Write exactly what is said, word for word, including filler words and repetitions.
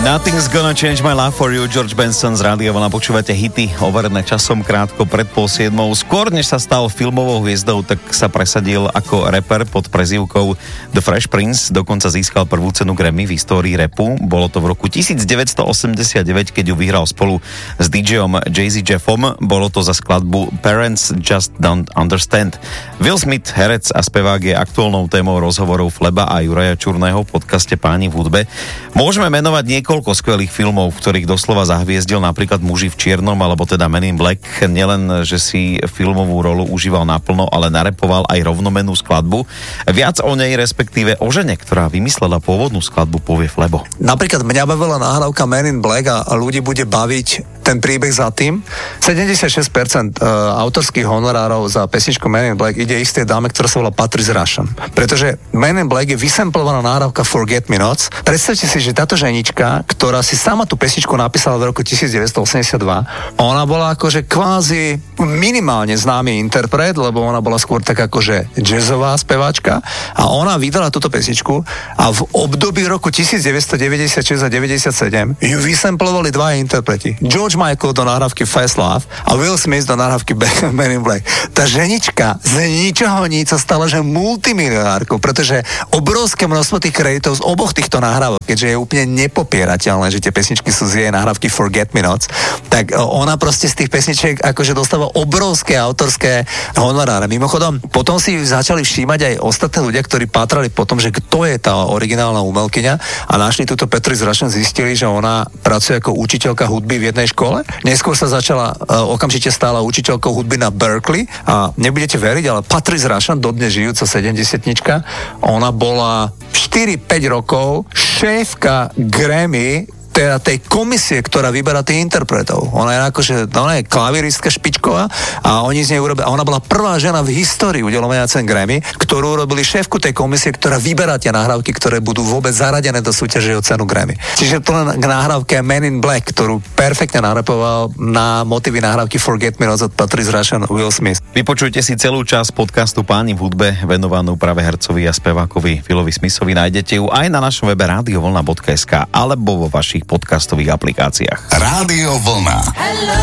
Nothing's gonna change my love for you, George Benson z Rádia Vlna. Počúvate hity overené časom krátko pred pol siedmou. Skôr než sa stal filmovou hviezdou, tak sa presadil ako rapper pod prezývkou The Fresh Prince. Dokonca získal prvú cenu Grammy v histórii rapu. Bolo to v roku devätnásťstoosemdesiatdeväť, keď ju vyhral spolu s DJom Jay-Z Jeffom. Bolo to za skladbu Parents Just Don't Understand. Will Smith, herec a spevák, je aktuálnou témou rozhovorov Fleba a Juraja Čurného v podcaste Páni v hudbe. Môžeme menovať niekoľko skvelých filmov, v ktorých doslova zahviezdil, napríklad Muži v čiernom, alebo teda Men in Black. Nielen, že si filmovú rolu užíval naplno, ale narepoval aj rovnomennú skladbu. Viac o nej, respektíve o žene, ktorá vymyslela pôvodnú skladbu, povie Flebo. Napríklad mňa bavila nahrávka Men in Black a ľudí bude baviť ten príbeh za tým. sedemdesiatšesť percent autorských honorárov za pesničku Men in Black ide isté dáme, ktorá sa volá Patrice Rushen. Pretože Men in Black je vysemplovaná nahrávka Forget Me Nots. Predstavte si, že táto ženička, ktorá si sama tú pesničku napísala v roku devätnásťstoosemdesiatdva, ona bola akože kvázi minimálne známy interpret, lebo ona bola skôr tak akože jazzová speváčka a ona vydala túto pesničku a v období roku devätnásťstodeväťdesiatšesť a deväťdesiatsedem ju vysemplovali dva interpreti. George Michael do nahrávky Fast Love a Will Smith do nahrávky Men in Black. Tá ženička z ničoho nič sa stala, že multimilionárkou, pretože obrovské množstvo tých kreditov z oboch týchto nahrávok, keďže je úplne nepopierateľné, že tie pesničky sú z jej nahrávky Forget Me Nots, tak ona proste z tých pesničiek akože dostáva obrovské autorské honoráre. Mimochodom, potom si začali všímať aj ostatní ľudia, ktorí pátrali po tom, že kto je tá originálna umelkyňa a našli túto Patrice Rushen, zistili, že ona pracuje ako učiteľka hudby v jednej škole. Neskôr sa začala, okamžite stála učiteľkou hudby na Berkeley a nebudete veriť, ale Patrice Rushen, dodnes žijúca sedemdesiatnička, ona bola štyri päť rokov šéfka Grammy, teda tej komisie, ktorá vyberá tých interpretov. Ona je akože, ona je klaviristka špičková a oni z nej urobili, a ona bola prvá žena v histórii udeľovania cen Grammy, ktorú urobili šéfku tej komisie, ktorá vyberá tie nahrávky, ktoré budú vôbec zaradené do súťaže o cenu Grammy. Čiže to len k nahrávke Men in Black, ktorú perfektne narapoval na motivy nahrávky Forget Me Not od Patrice Rushen Will Smith. Vypočujte si celú časť podcastu Páni v hudbe, venovanú práve hercovi a spevákovi Willovi Smithovi. Nájdete ju aj na našom webe rádio vlna bodka es ká alebo vo vašich podcastových aplikáciách. Rádio Vlna. Hello.